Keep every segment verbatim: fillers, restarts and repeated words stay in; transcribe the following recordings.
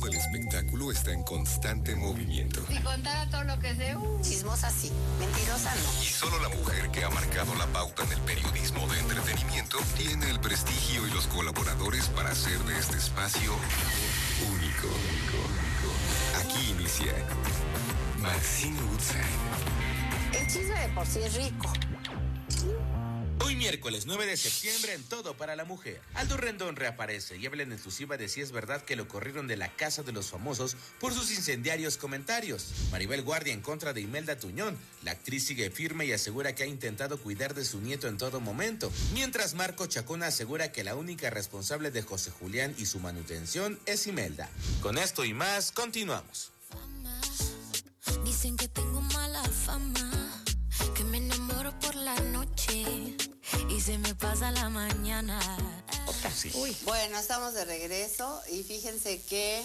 del espectáculo está en constante movimiento. Si contara todo lo que sé, uh. chismosa sí, mentirosa no. Y solo la mujer que ha marcado la pauta en el periodismo de entretenimiento tiene el prestigio y los colaboradores para hacer de este espacio único. Aquí inicia Maxine Woodside. El chisme de por sí es rico. Hoy miércoles nueve de septiembre en Todo para la Mujer. Aldo Rendón reaparece y habla en exclusiva de si es verdad que lo corrieron de la casa de los famosos por sus incendiarios comentarios. Maribel Guardia en contra de Imelda Tuñón. La actriz sigue firme y asegura que ha intentado cuidar de su nieto en todo momento. Mientras Marco Chacón asegura que la única responsable de José Julián y su manutención es Imelda. Con esto y más, continuamos. Fama. Dicen que tengo mala fama, que me enamoro por la noche y se me pasa la mañana. Sí. Uy. Bueno, estamos de regreso y fíjense que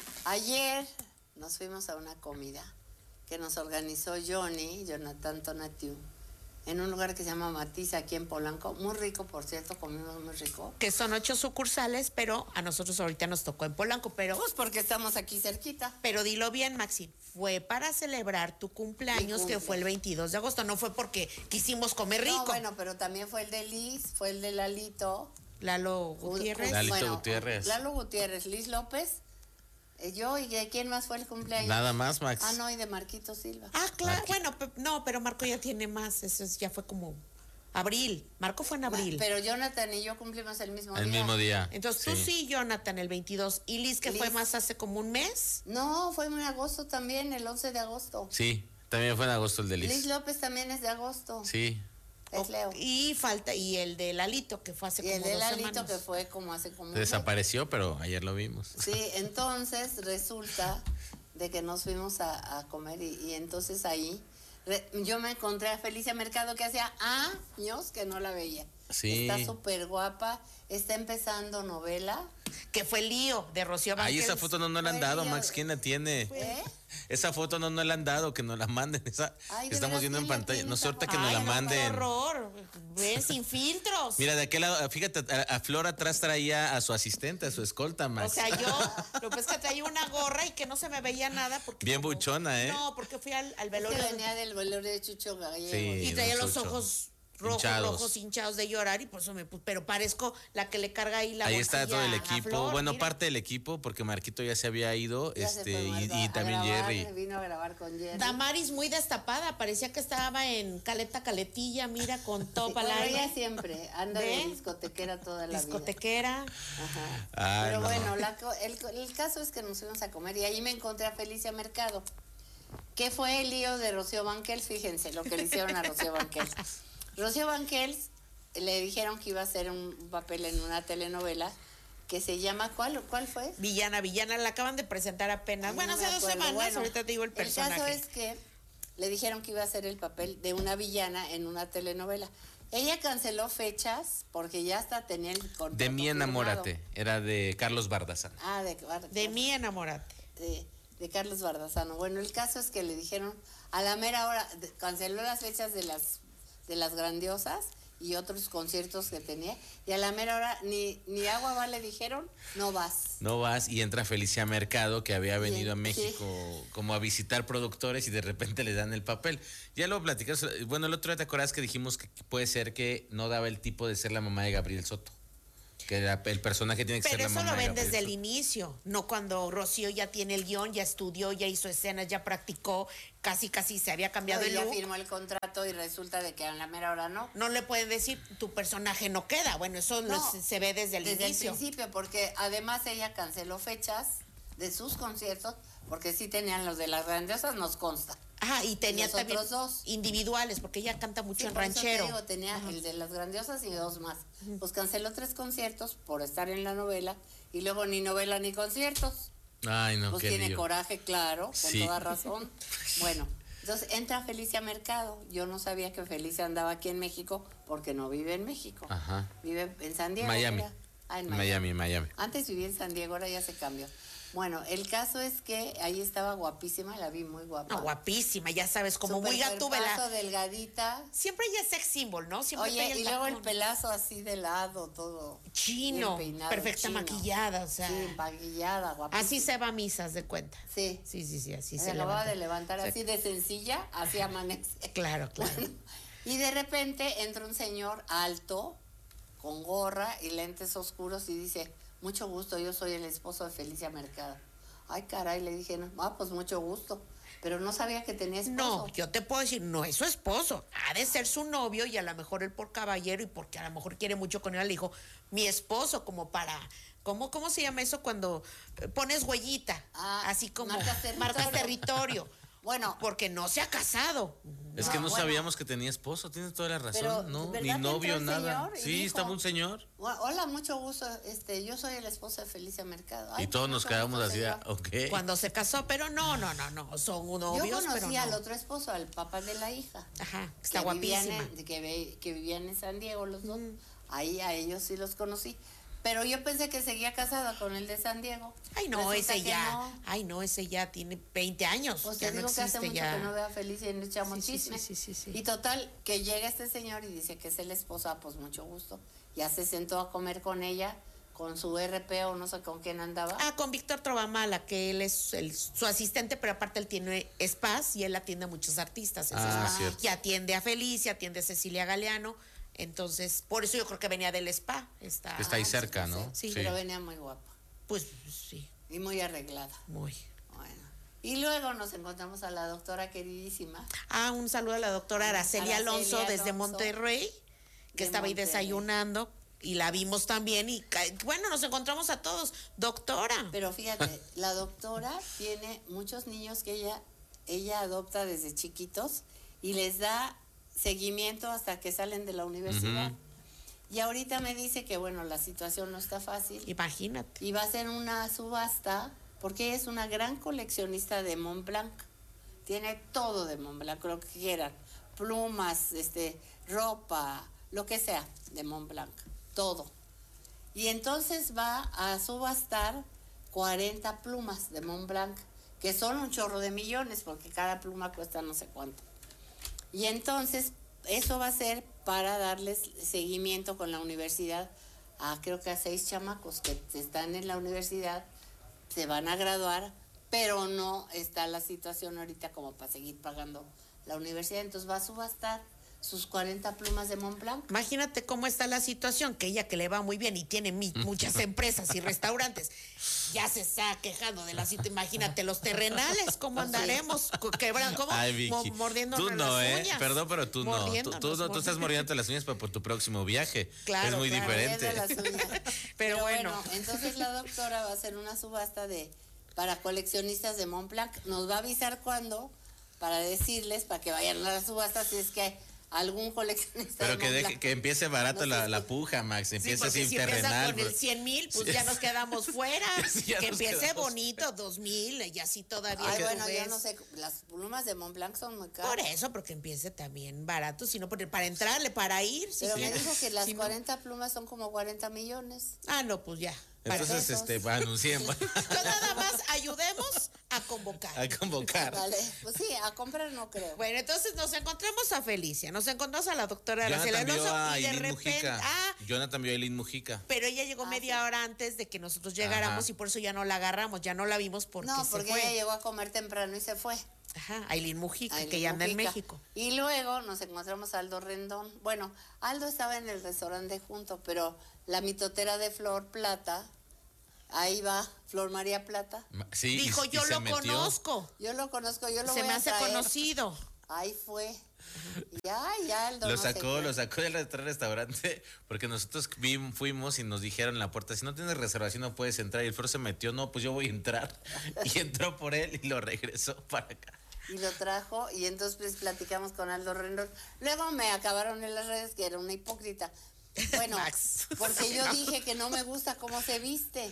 ayer nos fuimos a una comida que nos organizó Johnny, Jonathan Tonatiu, en un lugar que se llama Matiz, aquí en Polanco. Muy rico, por cierto, comimos muy rico. Que son ocho sucursales, pero a nosotros ahorita nos tocó en Polanco, pero... Pues porque estamos aquí cerquita. Pero dilo bien, Maxi, fue para celebrar tu cumpleaños, cumple. que fue el veintidós de agosto, no fue porque quisimos comer rico. No, bueno, pero también fue el de Liz, fue el de Lalito. Lalo Gutiérrez. Lalito bueno, Gutiérrez. Lalo Gutiérrez, Liz López, eh, yo, ¿y de quién más fue el cumpleaños? Nada más, Max. Ah, no, y de Marquito Silva. Ah, claro, Marqui. bueno, pe- no, pero Marco ya tiene más, eso es- ya fue como abril. Marco fue en abril. Pero Jonathan y yo cumplimos el mismo El día. mismo día. Entonces tú sí, Jonathan, el veintidós. Y Liz, que Liz. fue más hace como un mes. No, fue en agosto también, el once de agosto. Sí, también fue en agosto el de Liz Liz. López también es de agosto. Sí. Es Leo. Y falta, y el de Lalito, que fue hace Y como el de dos Lalito semanas. que fue como hace como un mes. Desapareció, pero ayer lo vimos. Sí, entonces resulta de que nos fuimos a, a comer y, y entonces ahí re- yo me encontré a Felicia Mercado, que hacía años que no la veía. Sí. Está súper guapa, está empezando novela. Que fue el lío de Rocío Ahí Banquels. esa foto no nos la han Fue dado, día- Max. ¿Quién la tiene? ¿Eh? Esa foto no nos la han dado, que nos la manden. Esa Ay, que ¿de estamos veras viendo en quién la pantalla. tiene No esa suerte que foto? nos la Ay, no, qué manden. horror. Ve, sin filtros. Mira, de aquel lado, fíjate, a, a Flor atrás traía a su asistente, a su escolta, O Max. sea, yo, lo que es que traía una gorra y que no se me veía nada. Porque Bien como- buchona, ¿eh? No, porque fui al, al Es que velorio. venía del velorio de Chucho Gallego. Sí. Y traía don los Chucho. ojos rojos, Hinchados. rojos, hinchados de llorar y por eso me puse, pero parezco la que le carga ahí la Ahí está bolsilla todo el a equipo, Flor, bueno, mira. parte del equipo, porque Marquito ya se había ido, Ya se este, fue y, Marta y a también grabar, Jerry. Vino a grabar con Jerry. Damaris muy destapada, parecía que estaba en Caleta Caletilla, mira, con top Sí, al bueno, aire. ella siempre anda de ¿Ve? discotequera toda la vida. Discotequera. Ajá. Ay, Pero no. bueno, la co- el, el caso es que nos fuimos a comer y ahí me encontré a Felicia Mercado. ¿Qué fue el lío de Rocío Banquels? Fíjense lo que le hicieron a Rocío Banquels. Rocío Banquels le dijeron que iba a hacer un papel en una telenovela que se llama, ¿cuál, cuál fue? Villana, Villana, la acaban de presentar apenas. Ay, bueno, no me hace dos acuerdo. semanas, Bueno, ahorita te digo el personaje. El caso es que le dijeron que iba a hacer el papel de una villana en una telenovela. Ella canceló fechas porque ya hasta tenía el contrato De mí firmado. enamórate, era de Carlos Bardazán. Ah, de, De mí enamórate. de, de Carlos Bardazano. Bueno, el caso es que le dijeron a la mera hora, de- canceló las fechas de las de las grandiosas y otros conciertos que tenía, y a la mera hora ni, ni agua va le dijeron, no vas. No vas y entra Felicia Mercado, que había venido a Bien, México como a visitar productores y de repente le dan el papel. Ya lo platicamos, bueno, el otro día te acuerdas que dijimos que puede ser que no daba el tipo de ser la mamá de Gabriel Soto. Que la- el personaje tiene que Pero ser la eso mamá lo de ven Gabriel desde el Soto. inicio, no cuando Rocío ya tiene el guión, ya estudió, ya hizo escenas, ya practicó, casi casi se había cambiado No, el ya look. firmó el contrato y resulta de que a la mera hora no. No le pueden decir, tu personaje no queda. Bueno, eso lo- No, se, se ve desde el desde inicio. el principio, porque además ella canceló fechas de sus conciertos, porque sí tenían los de las grandiosas, nos consta. Ajá, y tenía los también otros dos. individuales, porque ella canta mucho Sí, en por eso te ranchero. digo, tenía Ajá. el de las grandiosas y dos más. Pues canceló tres conciertos por estar en la novela y luego ni novela ni conciertos. Ay, no, Pues qué tiene lío. coraje, claro, con Sí. toda razón. Bueno, entonces entra Felicia Mercado. Yo no sabía que Felicia andaba aquí en México porque no vive en México. Ajá. Vive en San Diego. Miami. mira. Ah, en Miami, Miami. Antes vivía en San Diego, ahora ya se cambió. Bueno, el caso es que ahí estaba guapísima, la vi muy guapa. No, guapísima, ya sabes, como Súper muy gatúbela. cuerpazo, delgadita. Siempre ella es sex symbol, ¿no? Siempre Oye, trae el y luego el tacón. pelazo así de lado, todo. Chino, bien peinado, perfecta chino. maquillada, o sea. Sí, maquillada, guapísima. Así se va a misas, de cuenta. Sí. Sí, sí, sí, así Se se acababa levanta. de levantar O sea, así de sencilla, así amanece. Claro, claro. Y de repente entra un señor alto, con gorra y lentes oscuros y dice, mucho gusto, yo soy el esposo de Felicia Mercado. Ay, caray, le dije, no, ah, pues mucho gusto. Pero no sabía que tenía esposo. No, yo te puedo decir, no es su esposo, ha de ser su novio y a lo mejor él por caballero y porque a lo mejor quiere mucho con él, le dijo, mi esposo, como para, ¿cómo, cómo se llama eso cuando eh, pones huellita? Ah, así como marcas territorio. marcas territorio. Bueno, Porque no se ha casado. Es No, que no bueno. sabíamos que tenía esposo, tienes toda la razón, Pero, no, ¿verdad ni que novio, entró el nada. señor y Sí, dijo, estaba un señor. "Bueno, hola, mucho gusto, este, yo soy el esposo de Felicia Mercado. Ay, Y todos nos mucho quedamos gusto, así, señor. ok. Cuando se casó, pero no, no, no, no, son Yo novios, pero conocí no. al otro esposo, al papá de la hija. Ajá, está que vivían guapísima. en- que, ve- que vivían en San Diego los dos. Ahí a ellos sí los conocí. Pero yo pensé que seguía casada con el de San Diego. Ay, no, Resulta ese que ya, no. ay, no, ese ya tiene veinte años, Pues ya te no digo que hace existe mucho ya. que no veo a Felicia y no echamos Sí, sí, chisme. sí, sí, sí, sí. Y total, que llega este señor y dice que es el esposo, ah, pues mucho gusto. Ya se sentó a comer con ella, con su R P o no sé con quién andaba. Ah, con Víctor Trovamala, que él es el- su asistente, pero aparte él tiene spas y él atiende a muchos artistas. ese Ah, spa. cierto. Y atiende a Felicia, atiende a Cecilia Galeano. Entonces, por eso yo creo que venía del spa. Está, Que está ahí Ah, cerca, pues, ¿no? Sí. Pero venía muy guapa Pues sí, y muy arreglada. muy. Bueno. Y luego nos encontramos a la doctora queridísima. Ah, un saludo a la doctora Araceli Araceli Alonso desde Alonso, Monterrey, que de estaba ahí Monterrey. desayunando y la vimos también y ca- bueno, nos encontramos a todos. Doctora. Pero fíjate, la doctora tiene muchos niños que ella, ella adopta desde chiquitos y les da seguimiento hasta que salen de la universidad. Ujú. Y ahorita me dice que, bueno, la situación no está fácil Imagínate. y va a hacer una subasta porque ella es una gran coleccionista de Mont Blanc. Tiene todo de Mont Blanc, lo que quieran. Plumas, este, ropa, lo que sea de Mont Blanc. Todo. Y entonces va a subastar cuarenta plumas de Mont Blanc, que son un chorro de millones, porque cada pluma cuesta no sé cuánto. Y entonces, eso va a ser para darles seguimiento con la universidad a, creo que a seis chamacos que están en la universidad, se van a graduar, pero no está la situación ahorita como para seguir pagando la universidad. Entonces va a subastar sus cuarenta plumas de Mont Blanc. Imagínate cómo está la situación, que ella que le va muy bien y tiene mi- muchas empresas y restaurantes, ya se está quejando de la situación. Imagínate los terrenales, cómo andaremos, Co- quebran, cómo Ay, Vicky. Mo- mordiéndonos Tú no, las ¿eh? uñas. Perdón, pero tú no. Tú, Mordiéndonos, tú, no, tú estás mordiéndonos. muriéndote las uñas para por tu próximo viaje. Claro, es muy claro. diferente. Mordiendo las uñas. Pero bueno. Entonces la doctora va a hacer una subasta de para coleccionistas de Mont Blanc. Nos va a avisar cuándo para decirles, para que vayan a la subasta si es que hay algún coleccionista Pero de que, Mont deje, Blanc. que empiece barato No sé la, si- la puja, Max. Sí, Empieza porque sin si empieza terrenal. con el bro. cien mil, pues Sí. ya nos quedamos fuera. Sí, ya que nos empiece quedamos bonito, dos mil, y así todavía. Ay, tú bueno, yo ves. no sé, las plumas de Mont Blanc son muy caras. Por eso, porque empiece también barato, sino por- para entrarle, para ir. sí, Pero sí. me dijo que las Sí, no. cuarenta plumas son como cuarenta millones. Ah, no, pues ya. Para- Entonces, pesos. este, anuncien, Yo nada más ayudemos a convocar. a convocar. Vale, pues sí, a comprar no creo. Bueno, entonces nos encontramos a Felicia, nos encontramos a la doctora Araceli Jonathan vio Alonso a y de Eileen repente, Mujica. ah, Jonathan vio a Eileen Mujica. pero ella llegó Ah, media sí. hora antes de que nosotros llegáramos Ajá. y por eso ya no la agarramos, ya no la vimos porque No, se porque fue. ella llegó a comer temprano y se fue. Ajá, Aileen Mujica, Aileen que ya anda en Mujica. México. Y luego nos encontramos a Aldo Rendón. Bueno, Aldo estaba en el restaurante junto, pero la mitotera de Flor Plata, ahí va, Flor María Plata. Ma- Sí, y- Dijo, y yo se lo metió. conozco, Yo lo conozco, yo lo se voy me a hace traer. conocido. Ahí fue. Y ya, ya Aldo Lo no se sacó, fue. lo sacó del resta- restaurante porque nosotros vim- fuimos y nos dijeron en la puerta, si no tienes reservación no puedes entrar. Y el Flor se metió, no, pues yo voy a entrar. Y entró por él y lo regresó para acá. Y lo trajo y entonces pues, platicamos con Aldo Rendón. Luego me acabaron en las redes que era una hipócrita. Bueno, Max. porque yo dije que no me gusta cómo se viste.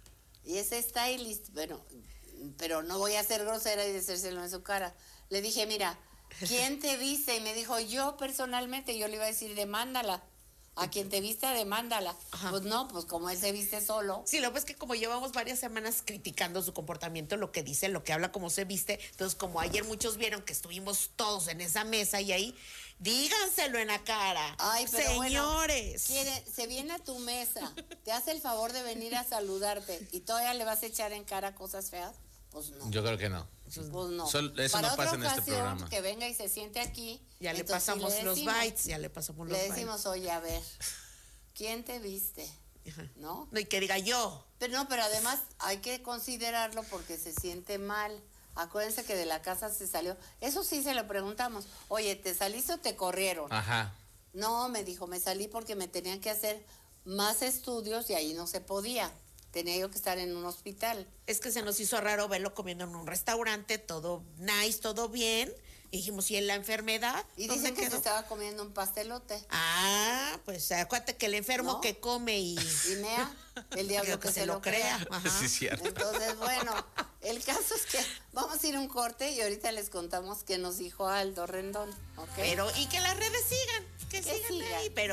Y es stylist, bueno, pero no voy a ser grosera y decírselo en su cara. Le dije, mira, ¿quién te viste? Y me dijo, yo personalmente, yo le iba a decir, demándala. A quien te vista, demándala. Ajá. Pues no, pues como él se viste solo. Sí, lo que es que como llevamos varias semanas criticando su comportamiento, lo que dice, lo que habla, cómo se viste, entonces como ayer muchos vieron que estuvimos todos en esa mesa y ahí, díganselo en la cara. Ay, pero señores. Bueno, quiere, se viene a tu mesa, te hace el favor de venir a saludarte y todavía le vas a echar en cara cosas feas. Pues no. Yo creo que no. Pues no. Sol- eso Para no pasa otra en este ocasión, programa. que venga y se siente aquí. Ya le entonces sí pasamos le los decimos, bytes, ya le pasamos los Le bytes. decimos, oye, a ver, ¿quién te viste? Ajá. ¿No? No, y que diga yo. Pero no, pero además hay que considerarlo porque se siente mal. Acuérdense que de la casa se salió. Eso sí se lo preguntamos. Oye, ¿te saliste o te corrieron? Ajá. No, me dijo, me salí porque me tenían que hacer más estudios y ahí no se podía. Tenía yo que estar en un hospital. Es que se nos hizo raro verlo comiendo en un restaurante, todo nice, todo bien. Y dijimos, ¿y en la enfermedad? Y ¿Dónde dicen que se quedó? estaba comiendo un pastelote. Ah, pues acuérdate que el enfermo ¿No? que come y... Y mea, el diablo que, se lo crea. Ajá. Sí, es cierto. Entonces, bueno, el caso es que vamos a ir a un corte y ahorita les contamos qué nos dijo Aldo Rendón. ¿Ok? Pero, y que las redes sigan, que, Que sigan sigan. ahí, pero